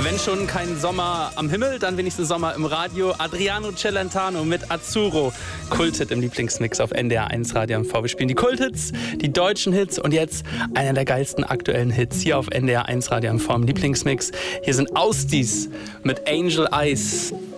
Wenn schon kein Sommer am Himmel, dann wenigstens Sommer im Radio. Adriano Celentano mit Azzurro. Kulthit im Lieblingsmix auf NDR 1 Radio MV. Wir spielen die Kulthits, die deutschen Hits und jetzt einer der geilsten aktuellen Hits hier auf NDR 1 Radio MV im Lieblingsmix. Hier sind Austis mit Angel Eyes.